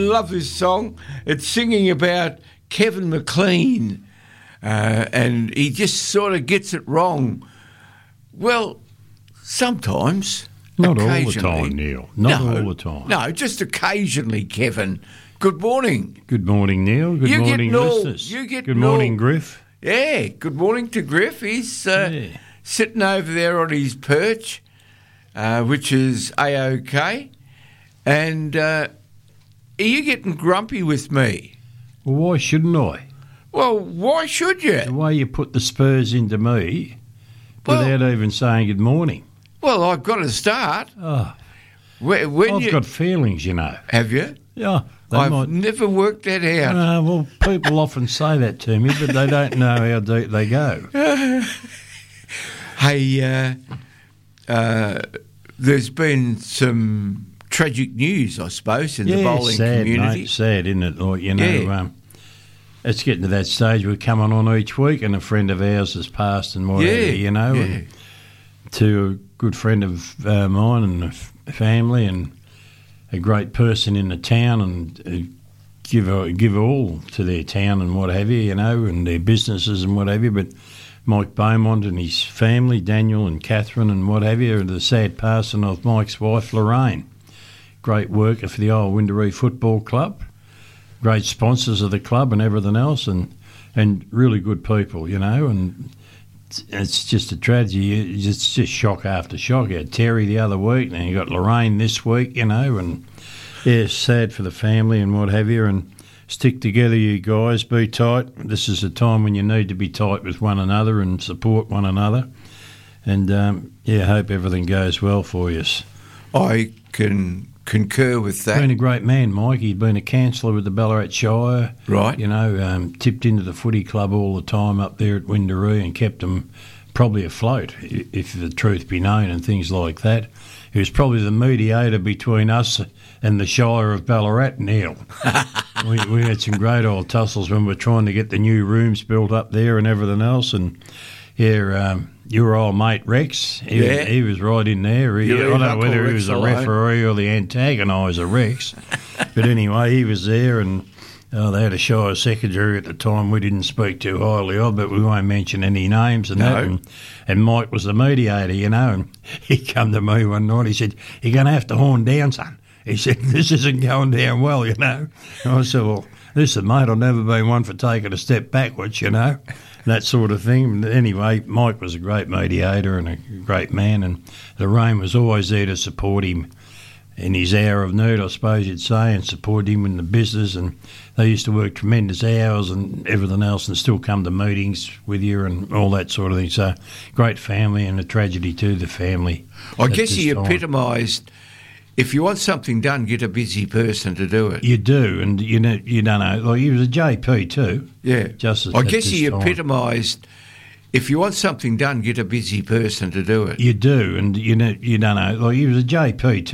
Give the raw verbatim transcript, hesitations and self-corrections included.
love this song. It's singing about Kevin McLean, uh, and he just sort of gets it wrong. Well, sometimes. Not all the time, Neil. Not no, all the time. No, just occasionally, Kevin. Good morning. Good morning, Neil. Good you morning, get listeners. You get Good null. morning, Griff. Yeah, good morning to Griff. He's uh, Yeah. sitting over there on his perch, uh, which is A-OK. And uh, are you getting grumpy with me? Well, why shouldn't I? Well, why should The you? way you put the spurs into me Well- without even saying good morning. Well, I've got to start. Oh, When, when I've you, got feelings, you know. Have you? Yeah, they I've might. never worked that out. Uh, well, people often say that to me, but they don't know how deep they go. Hey, uh, uh, there's been some tragic news, I suppose, in the bowling sad, community. mate, sad, isn't it? Like, you know, Yeah. um, it's getting to that stage we're coming on each week, and a friend of ours has passed, and whatever, Yeah, you know, yeah. and to a good friend of uh, mine and a f- family, and a great person in the town, and uh, give a, give all to their town and what have you, you know, and their businesses and what have you. But Mike Beaumont and his family, Daniel and Catherine and what have you, the sad passing of Mike's wife, Lorraine. Great worker for the old Windaree Football Club, great sponsors of the club and everything else, and and really good people, you know, and it's, it's just a tragedy. It's just shock after shock. You had Terry the other week, and you got Lorraine this week, you know, and yeah, sad for the family and what have you, and stick together, you guys, be tight. This is a time when you need to be tight with one another and support one another, and um, yeah, hope everything goes well for you. I can concur with that. Been a great man, Mike. He'd been a councillor with the Ballarat Shire. Right. You know, um, tipped into the footy club all the time up there at Windaree and kept them probably afloat, i- if the truth be known, and things like that. He was probably the mediator between us and the Shire of Ballarat, Neil. we, we had some great old tussles when we were trying to get the new rooms built up there and everything else. And yeah, um, your old mate Rex, he, Yeah. he was right in there. He, You I leave don't know Uncle whether he Rex was a alone. referee or the antagoniser Rex, but anyway, he was there, and oh, they had a Shire secretary at the time we didn't speak too highly of, but we won't mention any names and No. that. And, and Mike was the mediator, you know, and he come to me one night. He said, "You're going to have to horn down, son." He said, "This isn't going down well, you know." And I said, "Well, listen, mate, I've never been one for taking a step backwards, you know." That sort of thing. Anyway, Mike was a great mediator and a great man, and Lorraine was always there to support him in his hour of need, I suppose you'd say, and support him in the business. And they used to work tremendous hours and everything else, and still come to meetings with you and all that sort of thing. So, great family, and a tragedy to the family. I at guess this he time. epitomised, if you want something done, get a busy person to do it. You do, and you know, you don't know. Like, he was a J P too. Yeah. Just I at guess this he time. epitomised, if you want something done, get a busy person to do it. You do, and you know, you don't know. Like, he was a J P too.